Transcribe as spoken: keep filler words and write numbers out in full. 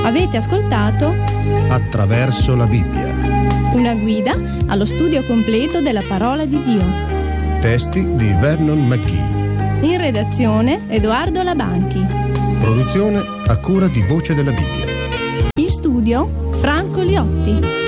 Avete ascoltato Attraverso la Bibbia. Una guida allo studio completo della parola di Dio. Testi di Vernon McGee. In redazione Edoardo Labanchi. Produzione a cura di Voce della Bibbia. In studio Franco Liotti.